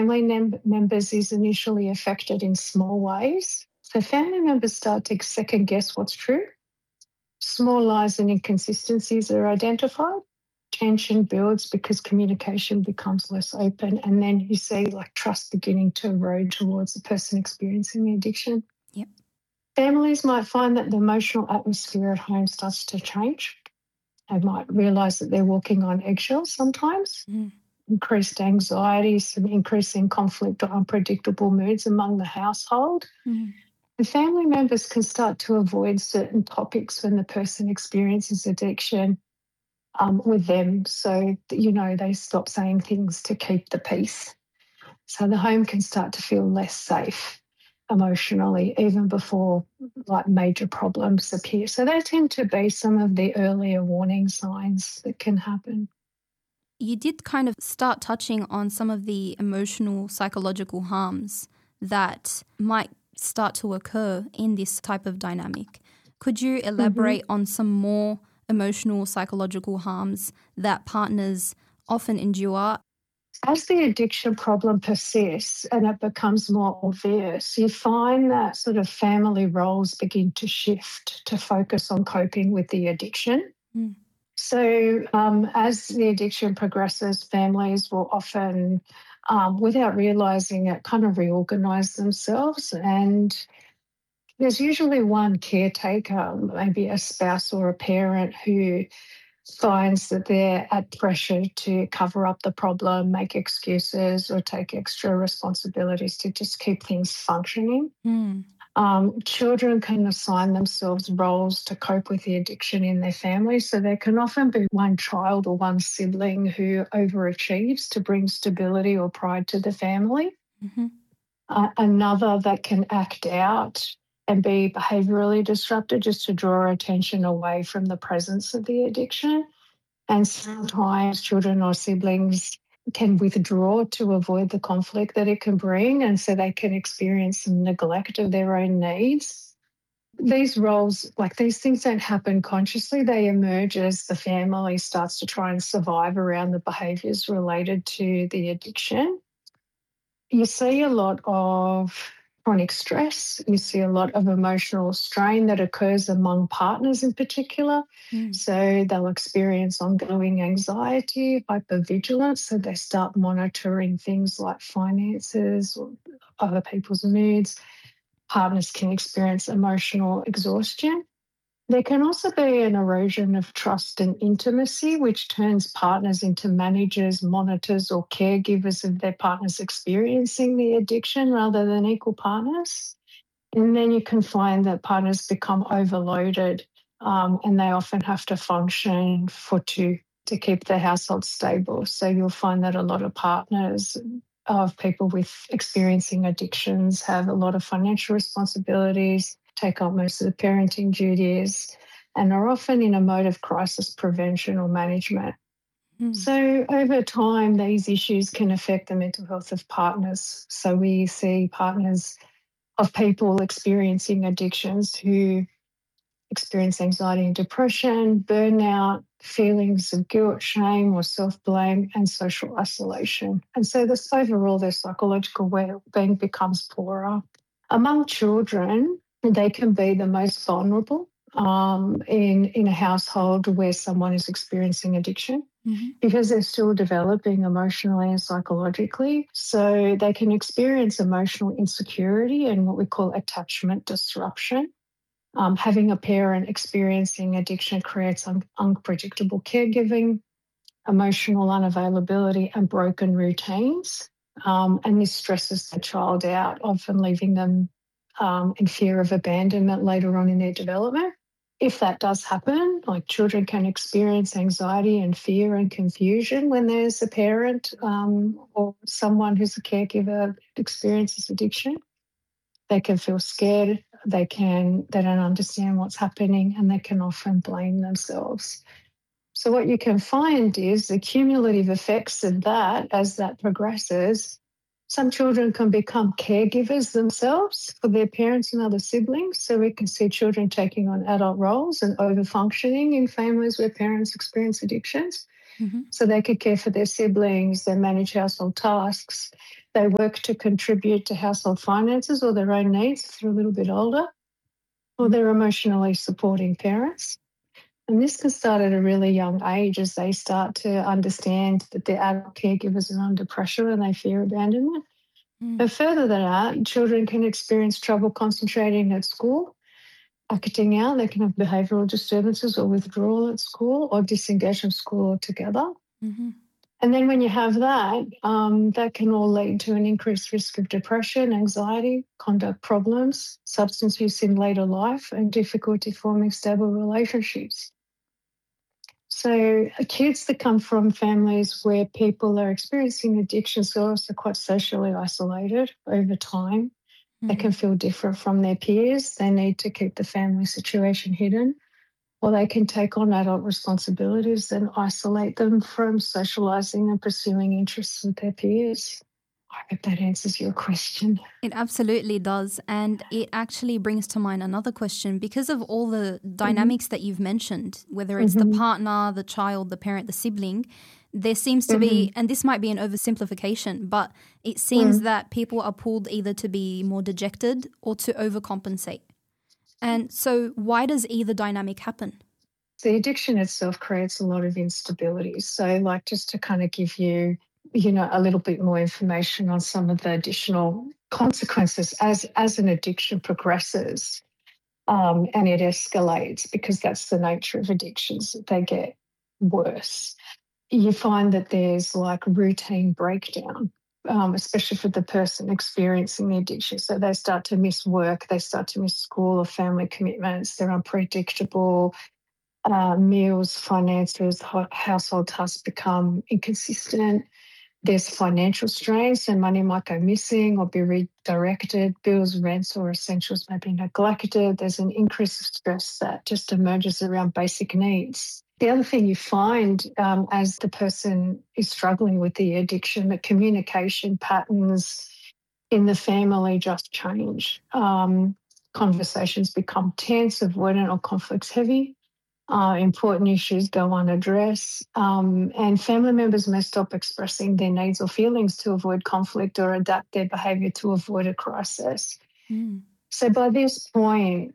family members is initially affected in small ways. So family members start to second guess what's true. Small lies and inconsistencies are identified. Tension builds because communication becomes less open. And then you see like trust beginning to erode towards the person experiencing the addiction. Yep. Families might find that the emotional atmosphere at home starts to change. They might realise that they're walking on eggshells sometimes. Increased anxiety, some increasing conflict or unpredictable moods among the household. The family members can start to avoid certain topics when the person experiences addiction with them. So, they stop saying things to keep the peace. So the home can start to feel less safe emotionally, even before like major problems appear. So they tend to be some of the earlier warning signs that can happen. You did kind of start touching on some of the emotional, psychological harms that might start to occur in this type of dynamic. Could you elaborate on some more emotional, psychological harms that partners often endure? As the addiction problem persists and it becomes more obvious, you find that sort of family roles begin to shift to focus on coping with the addiction. So as the addiction progresses, families will often, without realising it, kind of reorganise themselves. And there's usually one caretaker, maybe a spouse or a parent, who finds that they're at pressure to cover up the problem, make excuses or take extra responsibilities to just keep things functioning. Children can assign themselves roles to cope with the addiction in their family. So there can often be one child or one sibling who overachieves to bring stability or pride to the family. Another that can act out and be behaviourally disrupted just to draw attention away from the presence of the addiction. And sometimes children or siblings can withdraw to avoid the conflict that it can bring, and so they can experience some neglect of their own needs. These roles, like these things don't happen consciously. They emerge as the family starts to try and survive around the behaviours related to the addiction. You see a lot of chronic stress. You see a lot of emotional strain that occurs among partners in particular. So they'll experience ongoing anxiety, hypervigilance. So they start monitoring things like finances or other people's moods. Partners can experience emotional exhaustion. There can also be an erosion of trust and intimacy, which turns partners into managers, monitors, or caregivers of their partners experiencing the addiction rather than equal partners. And then you can find that partners become overloaded and they often have to function for two to keep their household stable. So you'll find that a lot of partners of people with experiencing addictions have a lot of financial responsibilities, take on most of the parenting duties, and are often in a mode of crisis prevention or management. So over time, these issues can affect the mental health of partners. So we see partners of people experiencing addictions who experience anxiety and depression, burnout, feelings of guilt, shame or self-blame, and social isolation. And so this overall, their psychological well-being becomes poorer. Among children, they can be the most vulnerable in a household where someone is experiencing addiction because they're still developing emotionally and psychologically. So they can experience emotional insecurity and what we call attachment disruption. Having a parent experiencing addiction creates unpredictable caregiving, emotional unavailability, and broken routines. And this stresses the child out, often leaving them in fear of abandonment later on in their development. If that does happen, like children can experience anxiety and fear and confusion when there's a parent or someone who's a caregiver experiences addiction. They can feel scared, they don't understand what's happening, and they can often blame themselves. So what you can find is the cumulative effects of that as that progresses. Some children can become caregivers themselves for their parents and other siblings. So we can see children taking on adult roles and over-functioning in families where parents experience addictions. So they could care for their siblings, they manage household tasks, they work to contribute to household finances or their own needs if they're a little bit older, or they're emotionally supporting parents. And this can start at a really young age as they start to understand that their adult caregivers are under pressure and they fear abandonment. But further than that, children can experience trouble concentrating at school, acting out. They can have behavioural disturbances or withdrawal at school or disengage from school altogether. Mm-hmm. And then when you have that, that can all lead to an increased risk of depression, anxiety, conduct problems, substance use in later life, and difficulty forming stable relationships. So kids that come from families where people are experiencing addictions are also quite socially isolated over time. They can feel different from their peers. They need to keep the family situation hidden, or they can take on adult responsibilities and isolate them from socialising and pursuing interests with their peers. I hope that answers your question. It absolutely does. And it actually brings to mind another question. Because of all the dynamics that you've mentioned, whether it's the partner, the child, the parent, the sibling, there seems to be, and this might be an oversimplification, but it seems that people are pulled either to be more dejected or to overcompensate. And so why does either dynamic happen? The addiction itself creates a lot of instability. So like just to kind of give you, a little bit more information on some of the additional consequences as an addiction progresses and it escalates, because that's the nature of addictions, they get worse. You find that there's like routine breakdown, especially for the person experiencing the addiction. So they start to miss work, they start to miss school or family commitments, they're unpredictable. Meals, finances, household tasks become inconsistent. There's financial strain, so money might go missing or be redirected. Bills, rents, or essentials may be neglected. There's an increase of stress that just emerges around basic needs. The other thing you find as the person is struggling with the addiction, the communication patterns in the family just change. Conversations become tense, avoidant, or conflicts heavy. Important issues go unaddressed, and family members may stop expressing their needs or feelings to avoid conflict or adapt their behaviour to avoid a crisis. So by this point,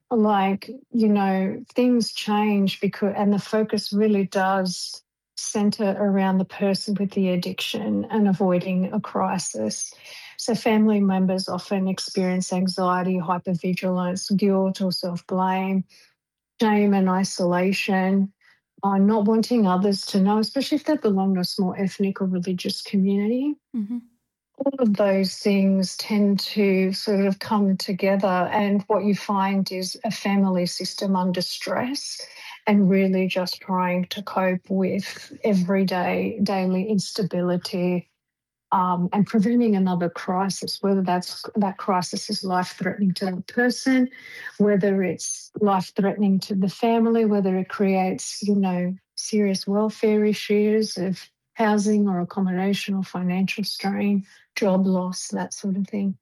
things change and the focus really does centre around the person with the addiction and avoiding a crisis. So family members often experience anxiety, hypervigilance, guilt or self-blame, shame and isolation, not wanting others to know, especially if they belong to a small ethnic or religious community. All of those things tend to sort of come together, and what you find is a family system under stress and really just trying to cope with daily instability, and preventing another crisis, whether that crisis is life-threatening to the person, whether it's life-threatening to the family, whether it creates, serious welfare issues of housing or accommodation or financial strain, job loss, that sort of thing.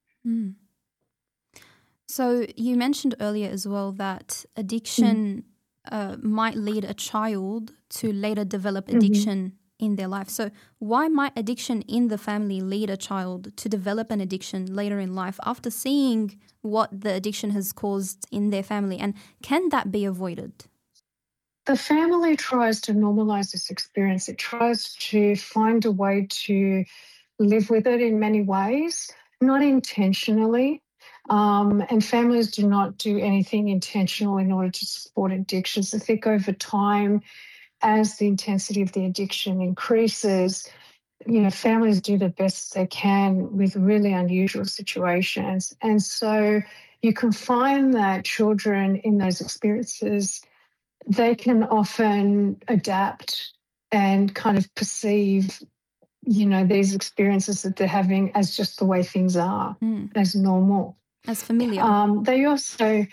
So you mentioned earlier as well that addiction might lead a child to later develop addiction in their life. So why might addiction in the family lead a child to develop an addiction later in life after seeing what the addiction has caused in their family? And can that be avoided? The family tries to normalise this experience. It tries to find a way to live with it in many ways, not intentionally. And families do not do anything intentional in order to support addictions. I think over time, as the intensity of the addiction increases, families do the best they can with really unusual situations. And so you can find that children in those experiences, they can often adapt and kind of perceive, these experiences that they're having as just the way things are, as normal. As familiar. They also,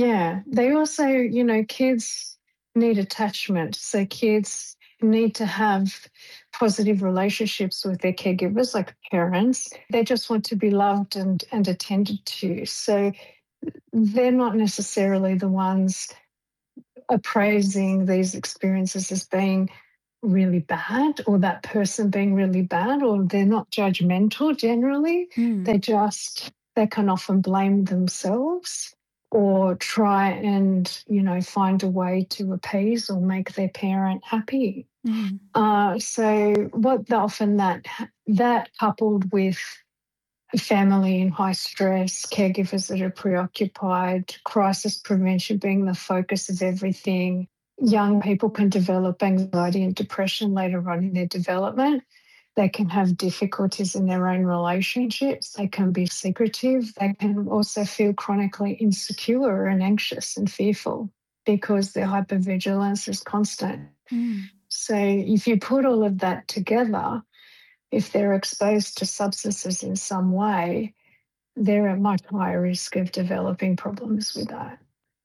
kids need attachment. So kids need to have positive relationships with their caregivers, like parents. They just want to be loved and attended to. So they're not necessarily the ones appraising these experiences as being really bad or that person being really bad, or they're not judgmental generally. They can often blame themselves or try and, find a way to appease or make their parent happy. So what often that coupled with a family in high stress, caregivers that are preoccupied, crisis prevention being the focus of everything, young people can develop anxiety and depression later on in their development. They can have difficulties in their own relationships. They can be secretive. They can also feel chronically insecure and anxious and fearful because their hypervigilance is constant. So if you put all of that together, if they're exposed to substances in some way, they're at much higher risk of developing problems with that.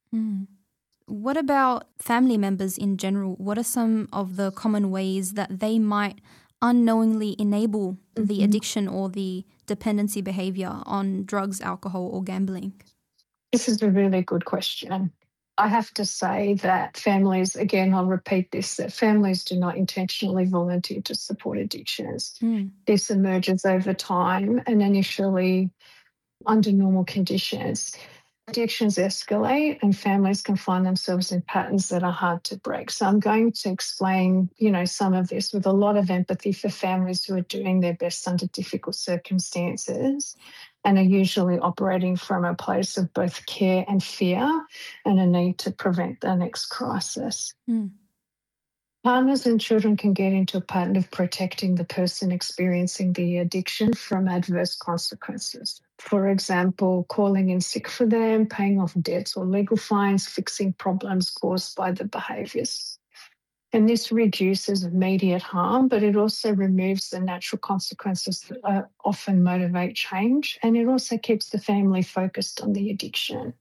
What about family members in general? What are some of the common ways that they might unknowingly enable the addiction or the dependency behavior on drugs, alcohol, or gambling? This is a really good question. I have to say that families, again, I'll repeat this, that families do not intentionally volunteer to support addictions. This emerges over time and initially under normal conditions. Addictions escalate and families can find themselves in patterns that are hard to break. So I'm going to explain, some of this with a lot of empathy for families who are doing their best under difficult circumstances and are usually operating from a place of both care and fear and a need to prevent the next crisis. Partners and children can get into a pattern of protecting the person experiencing the addiction from adverse consequences. For example, calling in sick for them, paying off debts or legal fines, fixing problems caused by the behaviours. And this reduces immediate harm, but it also removes the natural consequences that often motivate change, and it also keeps the family focused on the addiction.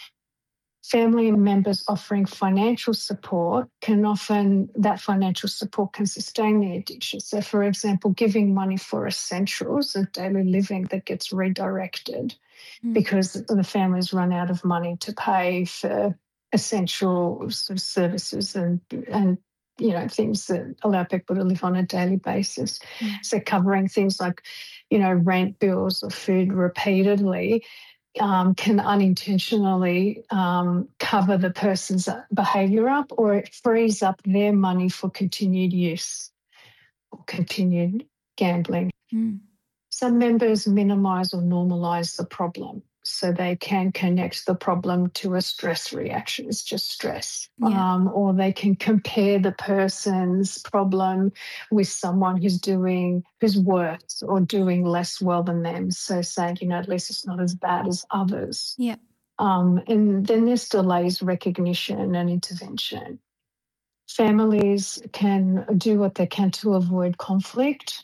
Family members offering financial support that financial support can sustain the addiction. So, for example, giving money for essentials of daily living that gets redirected because the families run out of money to pay for essential sort of services and things that allow people to live on a daily basis. So covering things like, rent bills or food repeatedly can unintentionally cover the person's behaviour up, or it frees up their money for continued use or continued gambling. Some members minimise or normalise the problem, so they can connect the problem to a stress reaction. It's just stress. Or they can compare the person's problem with someone who's worse or doing less well than them. So saying, at least it's not as bad as others. And then this delays recognition and intervention. Families can do what they can to avoid conflict.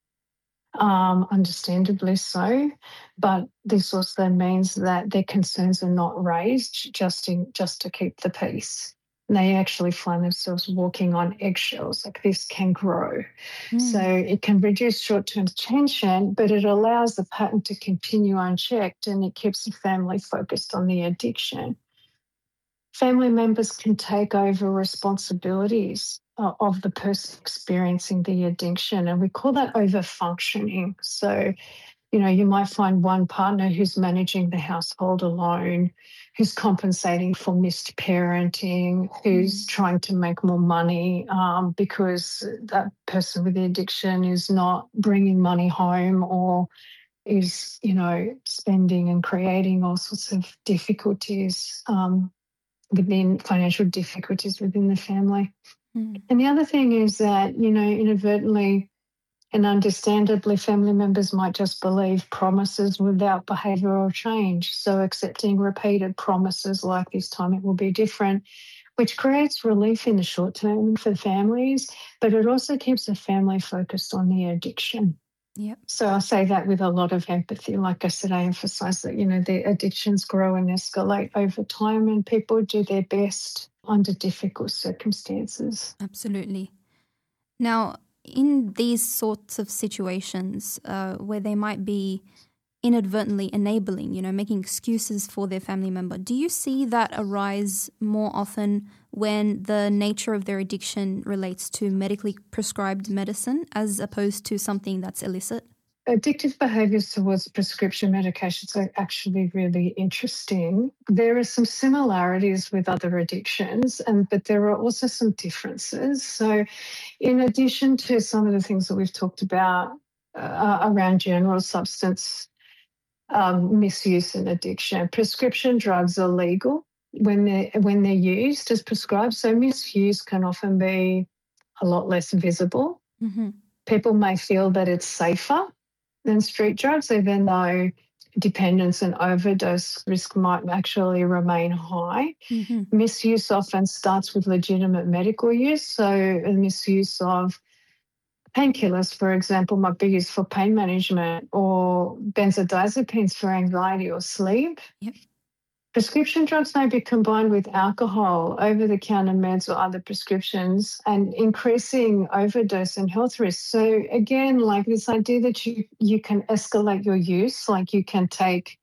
Understandably so, but this also means that their concerns are not raised just to keep the peace. And they actually find themselves walking on eggshells. Like, this can grow. So it can reduce short-term tension, but it allows the pattern to continue unchecked, and it keeps the family focused on the addiction. Family members can take over responsibilities of the person experiencing the addiction, and we call that over-functioning. So, you might find one partner who's managing the household alone, who's compensating for missed parenting, who's trying to make more money because that person with the addiction is not bringing money home, or is, spending and creating all sorts of difficulties financial difficulties within the family. And the other thing is that, inadvertently and understandably, family members might just believe promises without behavioural change. So accepting repeated promises like this time it will be different, which creates relief in the short term for families, but it also keeps the family focused on the addiction. So I say that with a lot of empathy. Like I said, I emphasise that, the addictions grow and escalate over time, and people do their best under difficult circumstances. Absolutely. Now, in these sorts of situations where they might be inadvertently enabling, making excuses for their family member. Do you see that arise more often when the nature of their addiction relates to medically prescribed medicine as opposed to something that's illicit? Addictive behaviours towards prescription medications are actually really interesting. There are some similarities with other addictions, but there are also some differences. So, in addition to some of the things that we've talked about around general substance misuse and addiction, prescription drugs are legal when they're used as prescribed. So, misuse can often be a lot less visible. Mm-hmm. People may feel that it's safer than street drugs, even though dependence and overdose risk might actually remain high. Mm-hmm. Misuse often starts with legitimate medical use. So, misuse of painkillers, for example, might be used for pain management, or benzodiazepines for anxiety or sleep. Yep. Prescription drugs may be combined with alcohol, over-the-counter meds or other prescriptions, and increasing overdose and health risks. So again, like this idea that you can escalate your use, like you can take,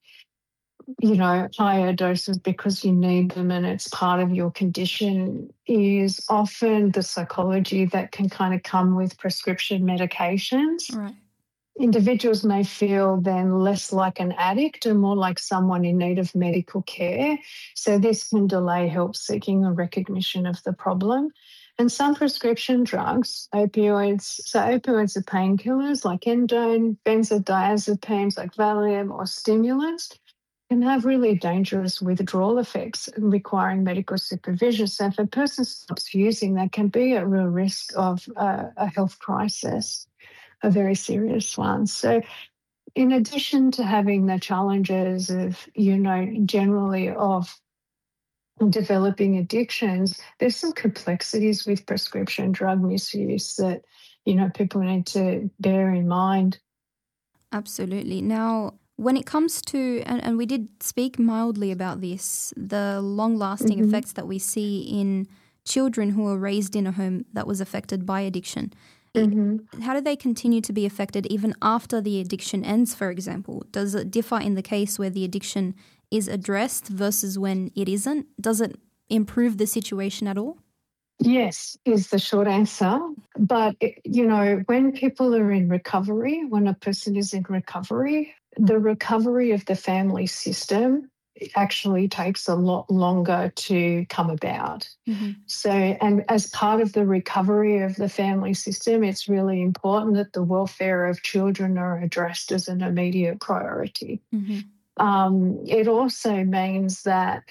higher doses because you need them and it's part of your condition, is often the psychology that can kind of come with prescription medications. Right. Individuals may feel then less like an addict and more like someone in need of medical care. So this can delay help seeking or recognition of the problem. And some prescription drugs, opioids are painkillers like endone, benzodiazepines like Valium or stimulants, can have really dangerous withdrawal effects requiring medical supervision. So if a person stops using, they can be at real risk of a health crisis, a very serious one. So in addition to having the challenges of, generally of developing addictions, there's some complexities with prescription drug misuse that, people need to bear in mind. Absolutely. Now, when it comes to, and we did speak mildly about this, the long-lasting Mm-hmm. effects that we see in children who are raised in a home that was affected by addiction. Mm-hmm. How do they continue to be affected even after the addiction ends, for example? Does it differ in the case where the addiction is addressed versus when it isn't? Does it improve the situation at all? Yes, is the short answer. But, when people are in recovery, when a person is in recovery, the recovery of the family system actually takes a lot longer to come about. Mm-hmm. So, and as part of the recovery of the family system, it's really important that the welfare of children are addressed as an immediate priority. Mm-hmm. It also means that,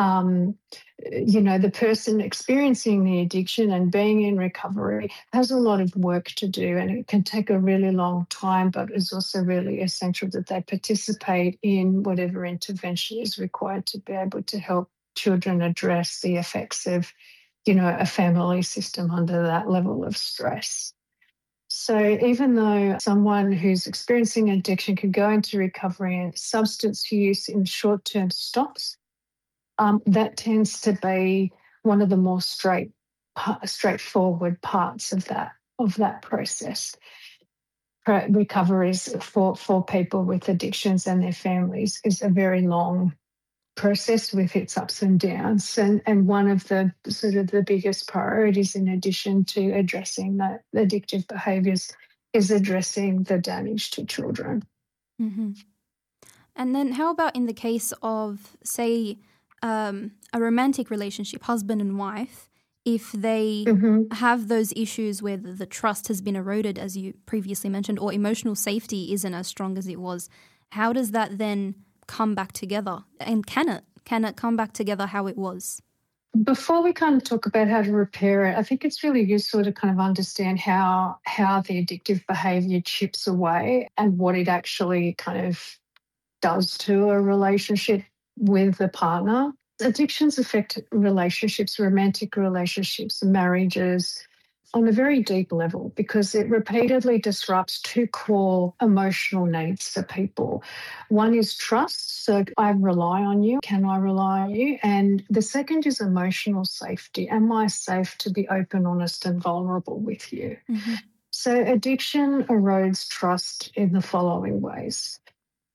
the person experiencing the addiction and being in recovery has a lot of work to do, and it can take a really long time, but it's also really essential that they participate in whatever intervention is required to be able to help children address the effects of, a family system under that level of stress. So even though someone who's experiencing addiction can go into recovery and substance use in short term stops, that tends to be one of the more straightforward parts of that process. Recoveries for people with addictions and their families is a very long process with its ups and downs. And one of the sort of the biggest priorities, in addition to addressing the addictive behaviours, is addressing the damage to children. Mm-hmm. And then how about in the case of, say, a romantic relationship, husband and wife, if they have those issues where the trust has been eroded, as you previously mentioned, or emotional safety isn't as strong as it was, how does that then come back together? And can it come back together how it was? Before we kind of talk about how to repair it, I think it's really useful to kind of understand how the addictive behaviour chips away and what it actually kind of does to a relationship with a partner. Addictions affect relationships, romantic relationships, marriages, on a very deep level, because it repeatedly disrupts two core emotional needs for people. One is trust. So I rely on you. Can I rely on you? And the second is emotional safety. Am I safe to be open, honest, and vulnerable with you? Mm-hmm. So addiction erodes trust in the following ways.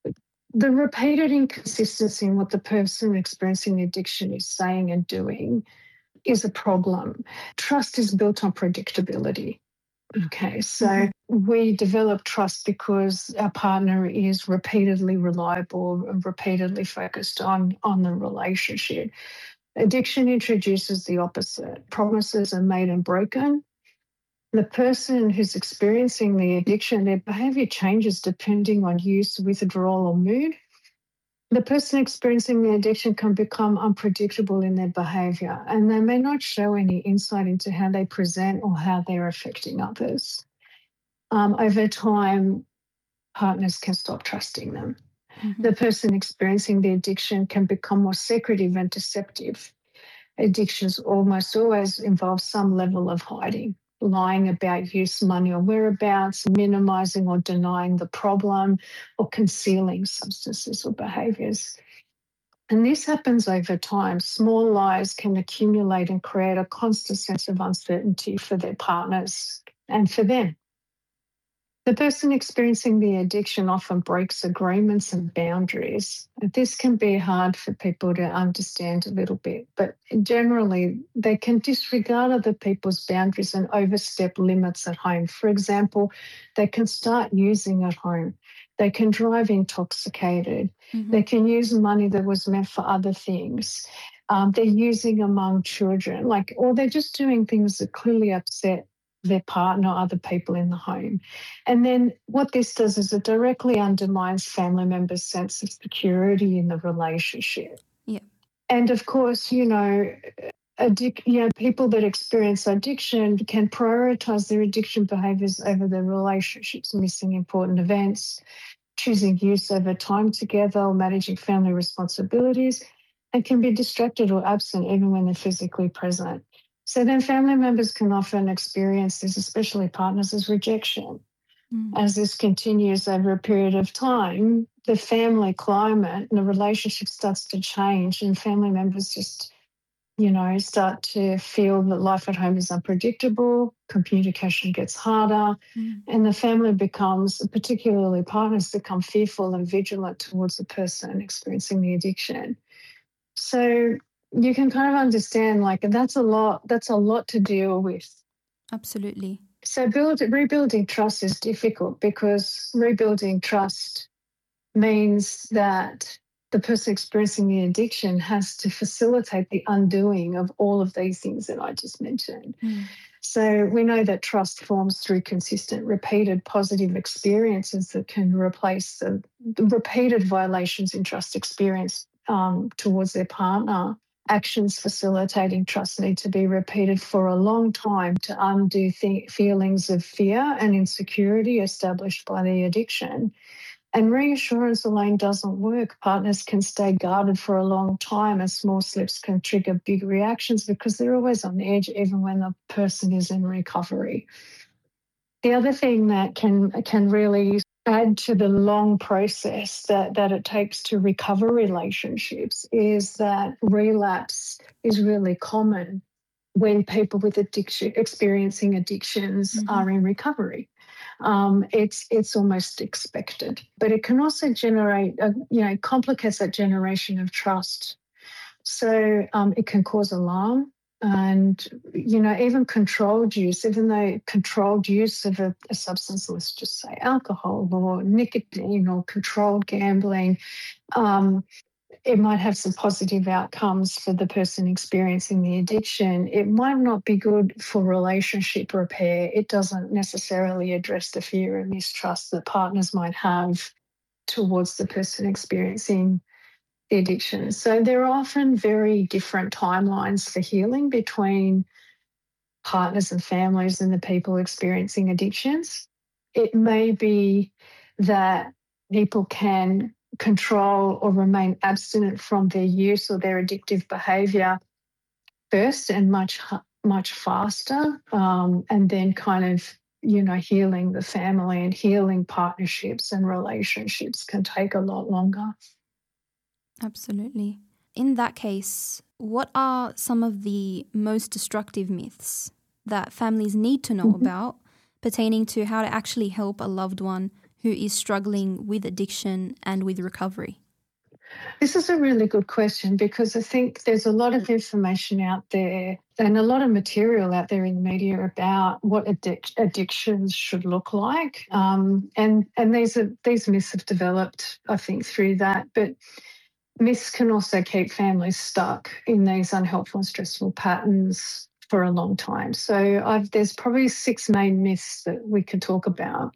the repeated inconsistency in what the person experiencing the addiction is saying and doing is a problem. Trust is built on predictability. Okay, so we develop trust because our partner is repeatedly reliable and repeatedly focused on the relationship. Addiction introduces the opposite. Promises are made and broken. The person who's experiencing the addiction, their behavior changes depending on use, withdrawal, or mood. The person experiencing the addiction can become unpredictable in their behavior, and they may not show any insight into how they present or how they're affecting others. Over time, partners can stop trusting them. The person experiencing the addiction can become more secretive and deceptive. Addictions almost always involve some level of hiding, lying about use, money, or whereabouts, minimizing or denying the problem, or concealing substances or behaviors. And this happens over time. Small lies can accumulate and create a constant sense of uncertainty for their partners and for them. The person experiencing the addiction often breaks agreements and boundaries. This can be hard for people to understand a little bit, but generally they can disregard other people's boundaries and overstep limits at home. For example, they can start using at home. They can drive intoxicated. They can use money that was meant for other things. They're using among children, or they're just doing things that clearly upset their partner or other people in the home. And then what this does is it directly undermines family members' sense of security in the relationship. Yeah. And of course, people that experience addiction can prioritize their addiction behaviors over their relationships, missing important events, choosing use over time together, or managing family responsibilities, and can be distracted or absent even when they're physically present. So then family members can often experience this, especially partners, as rejection. As this continues over a period of time, the family climate and the relationship starts to change, and family members just, start to feel that life at home is unpredictable, communication gets harder, and the family becomes, particularly partners, become fearful and vigilant towards the person experiencing the addiction. So you can kind of understand, that's a lot to deal with. Absolutely. So rebuilding trust is difficult because rebuilding trust means that the person experiencing the addiction has to facilitate the undoing of all of these things that I just mentioned. So we know that trust forms through consistent, repeated positive experiences that can replace the repeated violations in trust experience towards their partner. Actions facilitating trust need to be repeated for a long time to undo feelings of fear and insecurity established by the addiction. And reassurance alone doesn't work. Partners can stay guarded for a long time, and small slips can trigger big reactions because they're always on edge, even when the person is in recovery. The other thing that can really add to the long process that it takes to recover relationships is that relapse is really common when people with addiction, experiencing addictions, are in recovery. It's almost expected, but it can also generate, complicates that generation of trust. So it can cause alarm. And, even controlled use, even though controlled use of a substance, let's just say alcohol or nicotine or controlled gambling, it might have some positive outcomes for the person experiencing the addiction. It might not be good for relationship repair. It doesn't necessarily address the fear and mistrust that partners might have towards the person experiencing the addiction. So there are often very different timelines for healing between partners and families and the people experiencing addictions. It may be that people can control or remain abstinent from their use or their addictive behaviour first and much faster, and then kind of, healing the family and healing partnerships and relationships can take a lot longer. Absolutely. In that case, what are some of the most destructive myths that families need to know about pertaining to how to actually help a loved one who is struggling with addiction and with recovery? This is a really good question because I think there's a lot of information out there and a lot of material out there in the media about what addictions should look like. And these myths have developed, I think, through that. But myths can also keep families stuck in these unhelpful and stressful patterns for a long time. So there's probably 6 main myths that we could talk about.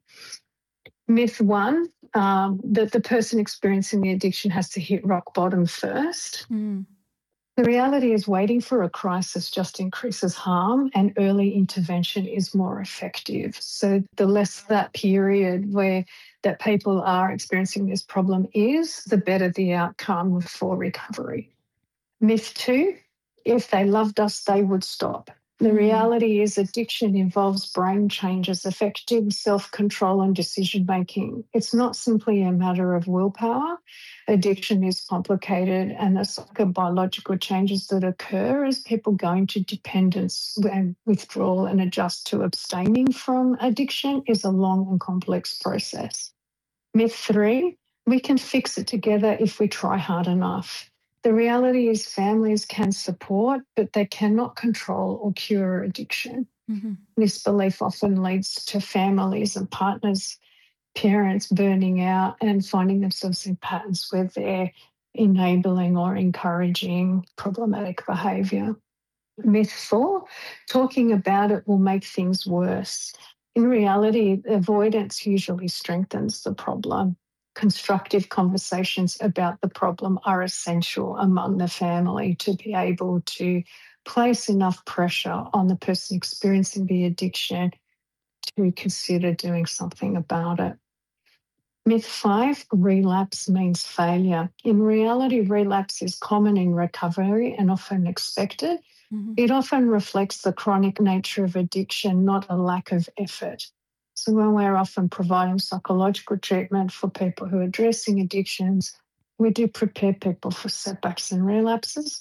Myth 1, that the person experiencing the addiction has to hit rock bottom first. Mm. The reality is waiting for a crisis just increases harm and early intervention is more effective. So the less that period where that people are experiencing this problem is, the better the outcome for recovery. Myth 2, if they loved us, they would stop. The reality is addiction involves brain changes affecting self-control and decision-making. It's not simply a matter of willpower. Addiction is complicated, and the psychobiological changes that occur as people go into dependence and withdrawal and adjust to abstaining from addiction is a long and complex process. Myth 3, we can fix it together if we try hard enough. The reality is families can support, but they cannot control or cure addiction. Mm-hmm. This belief often leads to families and partners, parents burning out and finding themselves in patterns where they're enabling or encouraging problematic behaviour. Myth 4, talking about it will make things worse. In reality, avoidance usually strengthens the problem. Constructive conversations about the problem are essential among the family to be able to place enough pressure on the person experiencing the addiction to consider doing something about it. Myth 5, relapse means failure. In reality, relapse is common in recovery and often expected. Mm-hmm. It often reflects the chronic nature of addiction, not a lack of effort. So when we're often providing psychological treatment for people who are addressing addictions, we do prepare people for setbacks and relapses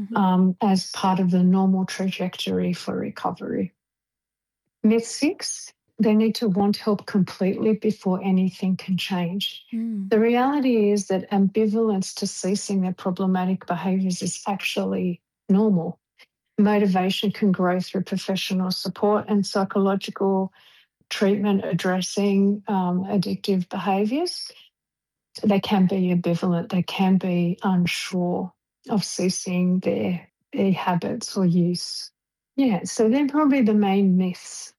as part of the normal trajectory for recovery. Myth 6, they need to want help completely before anything can change. The reality is that ambivalence to ceasing their problematic behaviours is actually normal. Motivation can grow through professional support and psychological treatment addressing addictive behaviours. They can be ambivalent, they can be unsure of ceasing their habits or use. Yeah, so they're probably the main myths.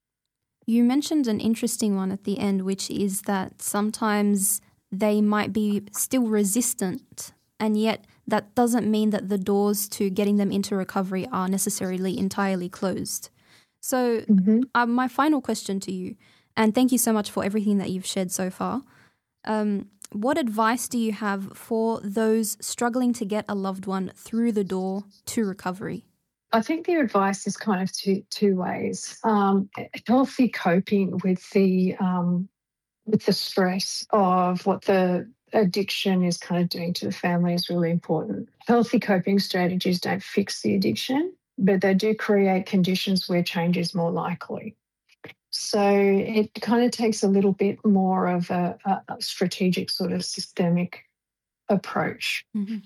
You mentioned an interesting one at the end, which is that sometimes they might be still resistant, and yet that doesn't mean that the doors to getting them into recovery are necessarily entirely closed. So my final question to you, and thank you so much for everything that you've shared so far, what advice do you have for those struggling to get a loved one through the door to recovery? I think the advice is kind of two ways. Healthy coping with the stress of what the addiction is kind of doing to the family is really important. Healthy coping strategies don't fix the addiction, but they do create conditions where change is more likely. So it kind of takes a little bit more of a strategic sort of systemic approach.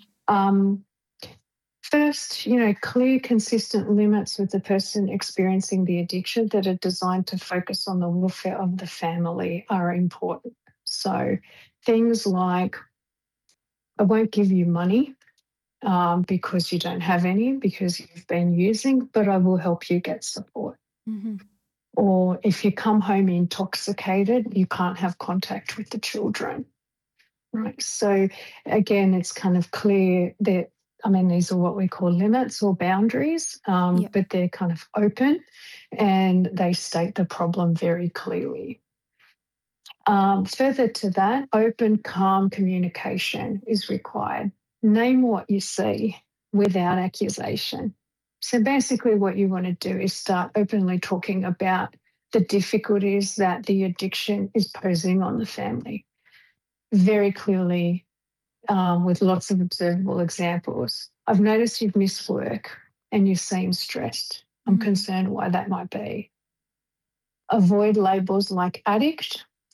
First, clear, consistent limits with the person experiencing the addiction that are designed to focus on the welfare of the family are important. So things like, I won't give you money because you don't have any, because you've been using, but I will help you get support. Or if you come home intoxicated, you can't have contact with the children. Right. So again, it's kind of clear that, these are what we call limits or boundaries, but they're kind of open and they state the problem very clearly. Further to that, open, calm communication is required. Name what you see without accusation. So basically what you want to do is start openly talking about the difficulties that the addiction is posing on the family. Very clearly, with lots of observable examples. I've noticed you've missed work and you seem stressed. I'm concerned why that might be. Avoid labels like addict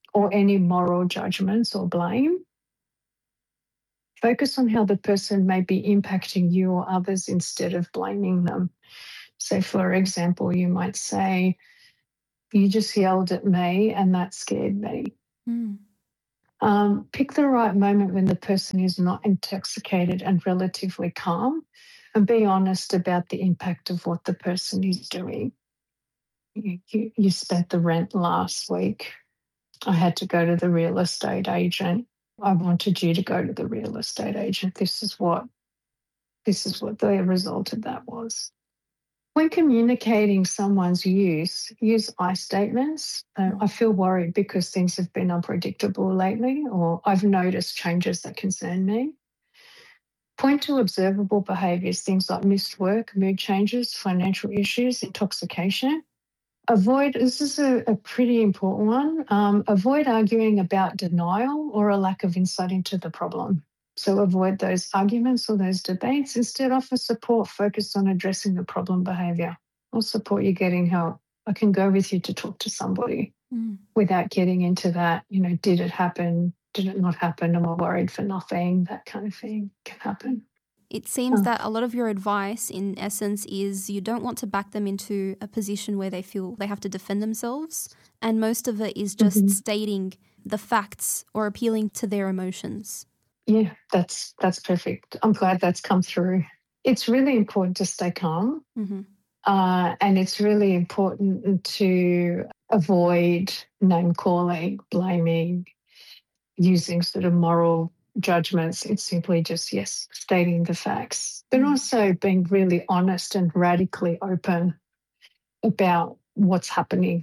or any moral judgments or blame. Focus on how the person may be impacting you or others instead of blaming them. So, for example, you might say, "You just yelled at me and that scared me." Mm. Pick the right moment when the person is not intoxicated and relatively calm, and be honest about the impact of what the person is doing. You spent the rent last week. I had to go to the real estate agent. I wanted you to go to the real estate agent. This is what the result of that was. When communicating someone's use I statements. I feel worried because things have been unpredictable lately, or I've noticed changes that concern me. Point to observable behaviours, things like missed work, mood changes, financial issues, intoxication. This is a pretty important one. Avoid arguing about denial or a lack of insight into the problem. So avoid those arguments or those debates. Instead, offer support focused on addressing the problem behaviour. I'll support you getting help. I can go with you to talk to somebody without getting into that, did it happen? Did it not happen? Am I worried for nothing? That kind of thing can happen. It seems that a lot of your advice, in essence, is you don't want to back them into a position where they feel they have to defend themselves. And most of it is just stating the facts or appealing to their emotions. Yeah, that's perfect. I'm glad that's come through. It's really important to stay calm. And it's really important to avoid name calling, blaming, using sort of moral judgments. It's simply just, stating the facts, but also being really honest and radically open about what's happening.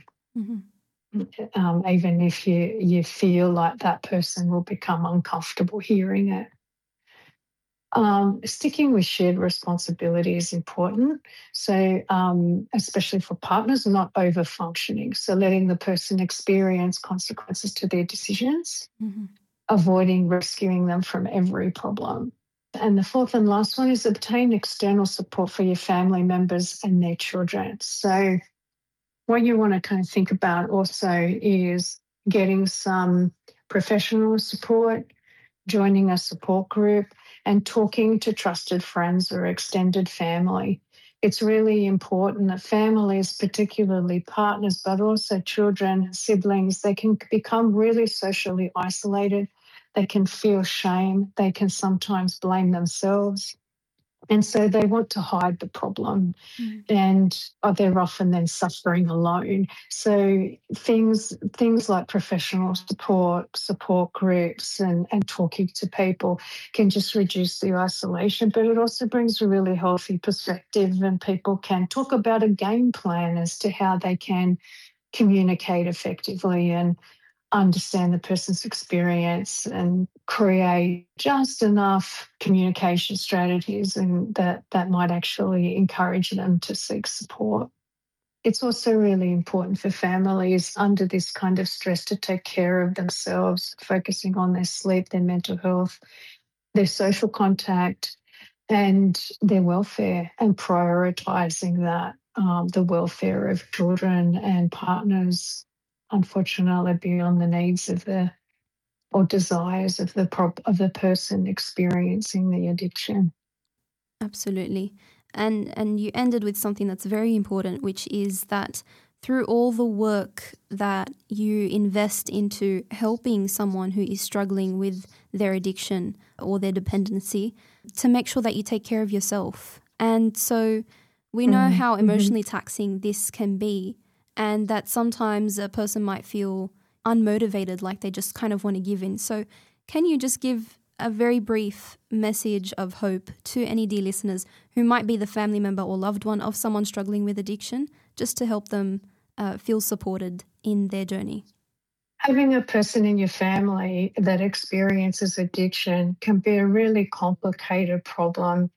Even if you feel like that person will become uncomfortable hearing it. Sticking with shared responsibility is important. So, especially for partners, not over functioning. So letting the person experience consequences to their decisions, avoiding rescuing them from every problem. And the fourth and last one is obtain external support for your family members and their children. So what you want to kind of think about also is getting some professional support, joining a support group, and talking to trusted friends or extended family. It's really important that families, particularly partners, but also children, siblings, they can become really socially isolated. They can feel shame. They can sometimes blame themselves. And so they want to hide the problem and they're often then suffering alone. So things like professional support groups and talking to people can just reduce the isolation, but it also brings a really healthy perspective and people can talk about a game plan as to how they can communicate effectively and understand the person's experience and create just enough communication strategies and that might actually encourage them to seek support. It's also really important for families under this kind of stress to take care of themselves, focusing on their sleep, their mental health, their social contact, and their welfare, and prioritising that, the welfare of children and partners, unfortunately, beyond the needs of or desires of the person experiencing the addiction. Absolutely. And you ended with something that's very important, which is that through all the work that you invest into helping someone who is struggling with their addiction or their dependency, to make sure that you take care of yourself. And so we know how emotionally taxing this can be, and that sometimes a person might feel unmotivated, like they just kind of want to give in. So can you just give a very brief message of hope to any dear listeners who might be the family member or loved one of someone struggling with addiction, just to help them feel supported in their journey? Having a person in your family that experiences addiction can be a really complicated problem,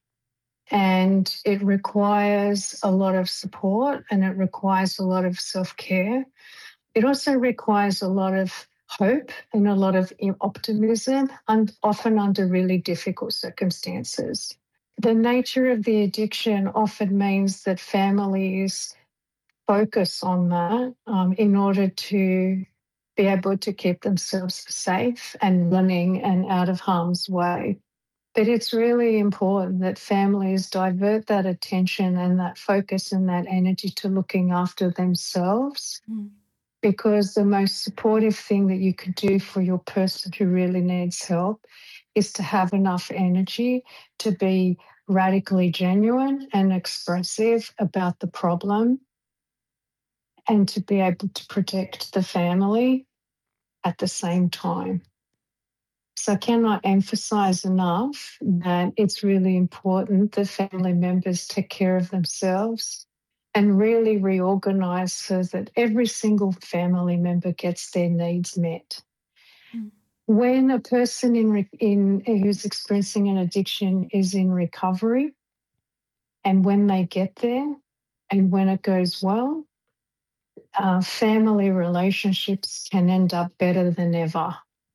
and it requires a lot of support and it requires a lot of self-care. It also requires a lot of hope and a lot of optimism, and often under really difficult circumstances. The nature of the addiction often means that families focus on that in order to be able to keep themselves safe and running and out of harm's way. But it's really important that families divert that attention and that focus and that energy to looking after themselves, because the most supportive thing that you could do for your person who really needs help is to have enough energy to be radically genuine and expressive about the problem and to be able to protect the family at the same time. So I cannot emphasize enough that it's really important that family members take care of themselves and really reorganize so that every single family member gets their needs met. When a person who's experiencing an addiction is in recovery, and when they get there and when it goes well, family relationships can end up better than ever.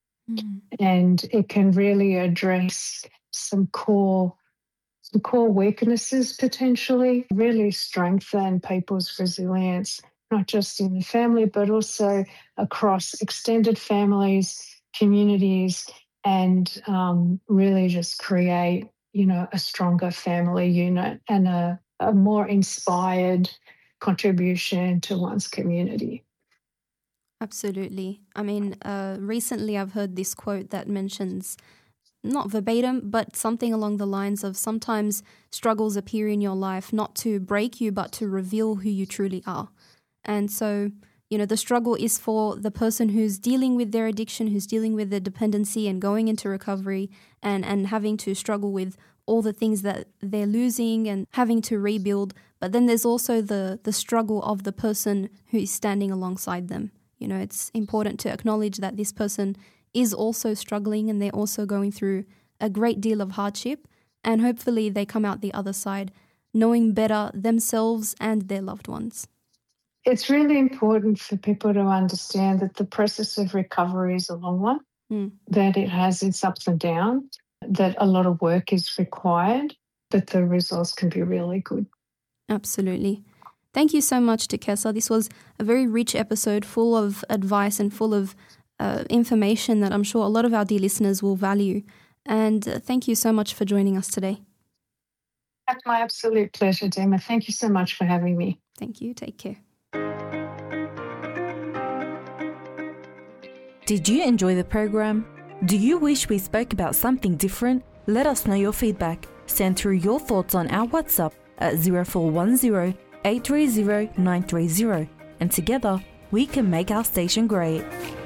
And it can really address some core weaknesses potentially, really strengthen people's resilience, not just in the family, but also across extended families, communities, and really just create, a stronger family unit and a more inspired contribution to one's community. Absolutely. I mean, recently I've heard this quote that mentions, not verbatim, but something along the lines of sometimes struggles appear in your life not to break you, but to reveal who you truly are. And so, the struggle is for the person who's dealing with their addiction, who's dealing with their dependency and going into recovery and having to struggle with all the things that they're losing and having to rebuild. But then there's also the struggle of the person who is standing alongside them. It's important to acknowledge that this person is also struggling and they're also going through a great deal of hardship, and hopefully they come out the other side knowing better themselves and their loved ones. It's really important for people to understand that the process of recovery is a long one, that it has its ups and downs, that a lot of work is required, but the results can be really good. Absolutely. Thank you so much, Tukesa. This was a very rich episode full of advice and full of information that I'm sure a lot of our dear listeners will value. And thank you so much for joining us today. That's my absolute pleasure, Dema. Thank you so much for having me. Thank you. Take care. Did you enjoy the program? Do you wish we spoke about something different? Let us know your feedback. Send through your thoughts on our WhatsApp at 0410 830 930, and together we can make our station great.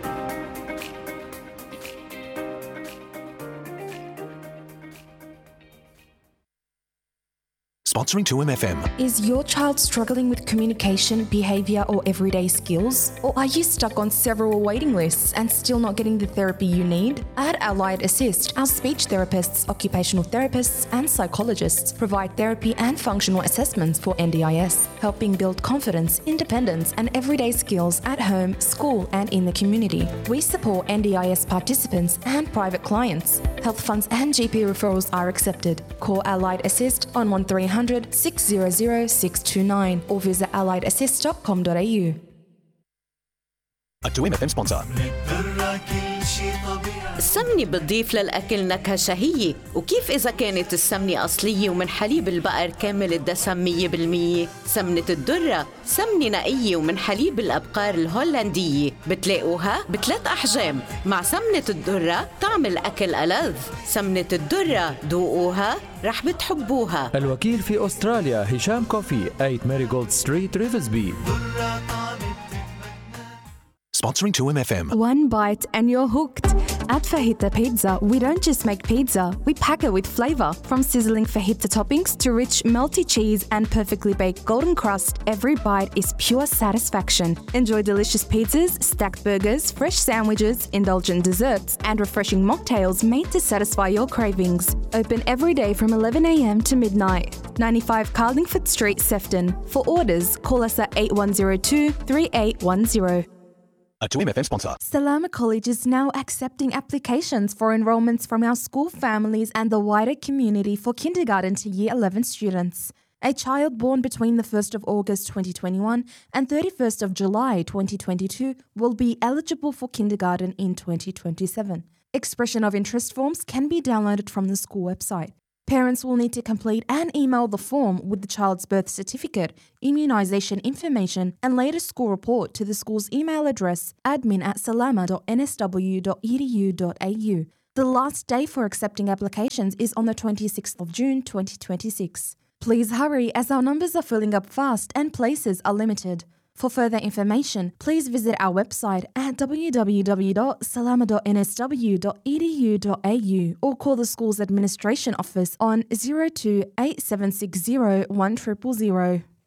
Sponsoring 2MFM. Is your child struggling with communication, behaviour or everyday skills? Or are you stuck on several waiting lists and still not getting the therapy you need? At Allied Assist, our speech therapists, occupational therapists and psychologists provide therapy and functional assessments for NDIS, helping build confidence, independence and everyday skills at home, school and in the community. We support NDIS participants and private clients. Health funds and GP referrals are accepted. Call Allied Assist on 1300 600 629 or visit alliedassist.com.au. A 2MFM sponsor. السمنة بتضيف للأكل نكهة شهية، وكيف إذا كانت السمنة أصلية ومن حليب البقر كامل الدسم 100%؟ سمنة الدرة سمنة نقية ومن حليب الأبقار الهولندية، بتلاقوها ب3 أحجام. مع سمنة الدرة طعم الأكل ألذ. سمنة الدرة ذوقوها رح بتحبوها. الوكيل في أستراليا هشام كوفي 8 ماريغولد ستريت ريفرسبي. Sponsoring 2MFM. One bite and you're hooked. At Fajita Pizza, we don't just make pizza, we pack it with flavour. From sizzling fajita toppings to rich, melty cheese and perfectly baked golden crust, every bite is pure satisfaction. Enjoy delicious pizzas, stacked burgers, fresh sandwiches, indulgent desserts, and refreshing mocktails made to satisfy your cravings. Open every day from 11 a.m. to midnight. 95 Carlingford Street, Sefton. For orders, call us at 8102 3810. A 2MFM sponsor. Salama College is now accepting applications for enrolments from our school families and the wider community for kindergarten to year 11 students. A child born between the 1st of August 2021 and 31st of July 2022 will be eligible for kindergarten in 2027. Expression of interest forms can be downloaded from the school website. Parents will need to complete and email the form with the child's birth certificate, immunisation information, and latest school report to the school's email address admin@salama.nsw.edu.au. The last day for accepting applications is on the 26th of June 2026. Please hurry as our numbers are filling up fast and places are limited. For further information, please visit our website at www.salama.nsw.edu.au or call the school's administration office on 02 8760 1000.